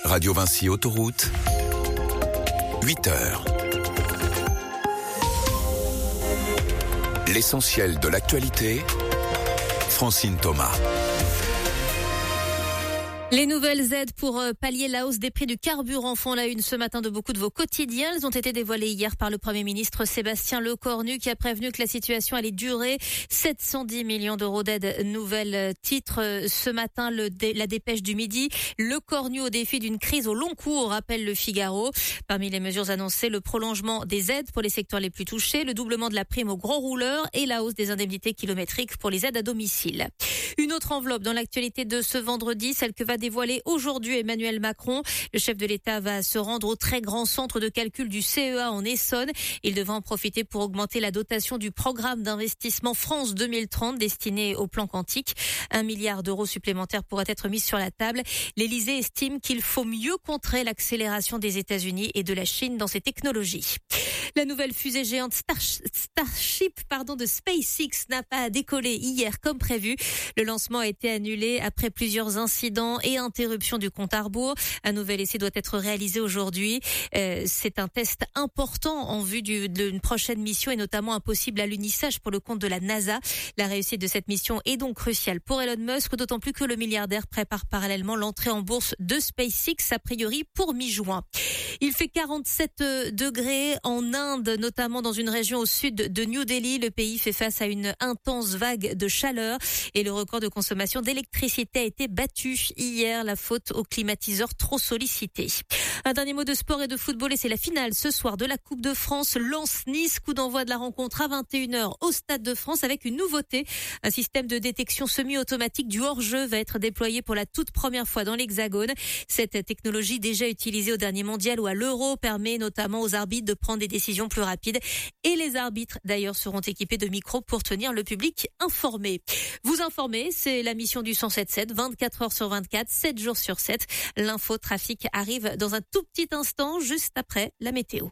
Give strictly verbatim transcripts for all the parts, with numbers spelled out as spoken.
Radio Vinci Autoroute, huit heures. L'essentiel de l'actualité, Francine Thomas. Les nouvelles aides pour pallier la hausse des prix du carburant font la une ce matin de beaucoup de vos quotidiens. Elles ont été dévoilées hier par le Premier ministre Sébastien Lecornu qui a prévenu que la situation allait durer. sept cent dix millions d'euros d'aide nouvelle titre ce matin, le dé, la dépêche du midi. Lecornu au défi d'une crise au long cours, rappelle le Figaro. Parmi les mesures annoncées, le prolongement des aides pour les secteurs les plus touchés, le doublement de la prime aux gros rouleurs et la hausse des indemnités kilométriques pour les aides à domicile. Une autre enveloppe dans l'actualité de ce vendredi, celle que va dévoiler aujourd'hui Emmanuel Macron. Le chef de l'État va se rendre au très grand centre de calcul du C E A en Essonne. Il devra en profiter pour augmenter la dotation du programme d'investissement France deux mille trente destiné au plan quantique. Un milliard d'euros supplémentaires pourraient être mis sur la table. L'Élysée estime qu'il faut mieux contrer l'accélération des États-Unis et de la Chine dans ces technologies. La nouvelle fusée géante Star- Starship pardon, de SpaceX n'a pas décollé hier comme prévu. Le lancement a été annulé après plusieurs incidents et interruptions du compte à rebours. Un nouvel essai doit être réalisé aujourd'hui. Euh, c'est un test important en vue du, d'une prochaine mission et notamment un possible alunissage pour le compte de la NASA. La réussite de cette mission est donc cruciale pour Elon Musk, d'autant plus que le milliardaire prépare parallèlement l'entrée en bourse de SpaceX, a priori pour mi-juin. Il fait quarante-sept degrés en Inde, notamment dans une région au sud de New Delhi. Le pays fait face à une intense vague de chaleur et le record de consommation d'électricité a été battu hier, la faute aux climatiseurs trop sollicités. Un dernier mot de sport et de football et c'est la finale ce soir de la Coupe de France. Lens-Nice, coup d'envoi de la rencontre à vingt et une heures au Stade de France avec une nouveauté. Un système de détection semi-automatique du hors-jeu va être déployé pour la toute première fois dans l'Hexagone. Cette technologie déjà utilisée au dernier mondial ou à l'Euro permet notamment aux arbitres de prendre des décisions plus rapides et les arbitres d'ailleurs seront équipés de micros pour tenir le public informé. Vous informer, c'est la mission du cent sept sept, vingt-quatre heures sur vingt-quatre, sept jours sur sept. L'info trafic arrive dans un tout petit instant, juste après la météo.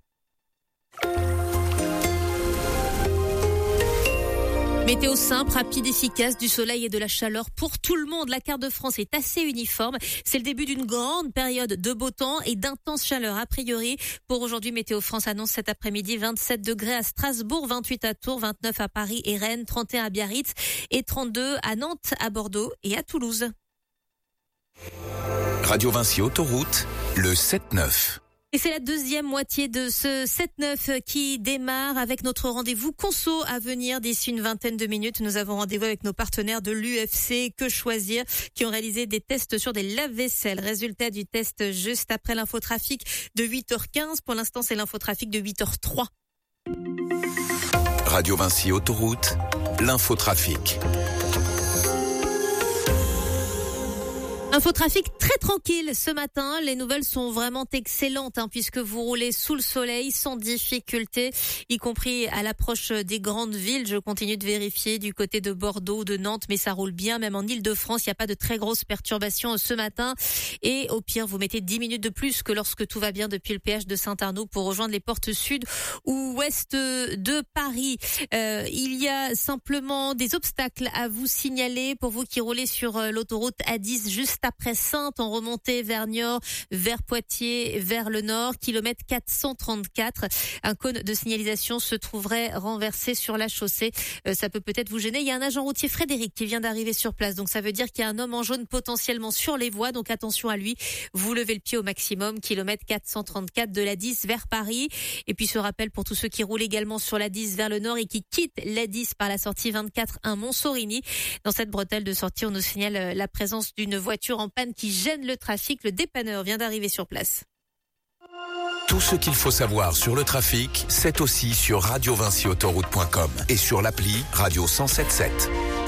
Météo simple, rapide, efficace, du soleil et de la chaleur pour tout le monde. La carte de France est assez uniforme. C'est le début d'une grande période de beau temps et d'intense chaleur a priori. Pour aujourd'hui, Météo France annonce cet après-midi vingt-sept degrés à Strasbourg, vingt-huit à Tours, vingt-neuf à Paris et Rennes, trente et un à Biarritz et trente-deux à Nantes, à Bordeaux et à Toulouse. Radio Vinci Autoroute, le sept neuf. Et c'est la deuxième moitié de ce sept neuf qui démarre avec notre rendez-vous conso à venir d'ici une vingtaine de minutes. Nous avons rendez-vous avec nos partenaires de l'U F C Que Choisir qui ont réalisé des tests sur des lave-vaisselle. Résultat du test juste après l'infotrafic de huit heures quinze. Pour l'instant, c'est l'infotrafic de huit heures trois. Radio Vinci Autoroute, l'infotrafic. Infotrafic très tranquille ce matin. Les nouvelles sont vraiment excellentes hein, puisque vous roulez sous le soleil sans difficulté, y compris à l'approche des grandes villes. Je continue de vérifier du côté de Bordeaux ou de Nantes, mais ça roule bien. Même en Île-de-France, il n'y a pas de très grosses perturbations ce matin. Et au pire, vous mettez dix minutes de plus que lorsque tout va bien depuis le péage de Saint-Arnaud pour rejoindre les portes sud ou ouest de Paris. Euh, il y a simplement des obstacles à vous signaler pour vous qui roulez sur l'autoroute A dix juste après Saintes, en remontée vers Niort, vers Poitiers, vers le nord, kilomètre quatre cent trente-quatre. Un cône de signalisation se trouverait renversé sur la chaussée. Euh, ça peut peut-être vous gêner. Il y a un agent routier, Frédéric, qui vient d'arriver sur place. Donc ça veut dire qu'il y a un homme en jaune potentiellement sur les voies. Donc attention à lui. Vous levez le pied au maximum. Kilomètre quatre cent trente-quatre de l'A dix vers Paris. Et puis ce rappel pour tous ceux qui roulent également sur l'A dix vers le nord et qui quittent l'A dix par la sortie vingt-quatre un Montsorini. Dans cette bretelle de sortie, on nous signale la présence d'une voiture en panne qui gêne le trafic. Le dépanneur vient d'arriver sur place. Tout ce qu'il faut savoir sur le trafic, c'est aussi sur radio vinci autoroute point com et sur l'appli Radio cent sept sept.